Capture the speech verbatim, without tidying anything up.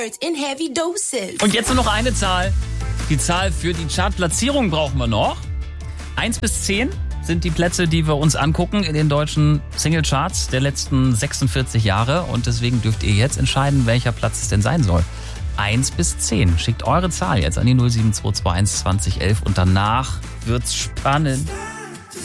In heavy doses. Und jetzt nur noch eine Zahl. Die Zahl für die Chartplatzierung brauchen wir noch. eins bis zehn sind die Plätze, die wir uns angucken in den deutschen Singlecharts der letzten sechsundvierzig Jahre. Und deswegen dürft ihr jetzt entscheiden, welcher Platz es denn sein soll. eins bis zehn. Schickt eure Zahl jetzt an die null sieben zwei zwei eins zwanzig elf und danach wird's spannend.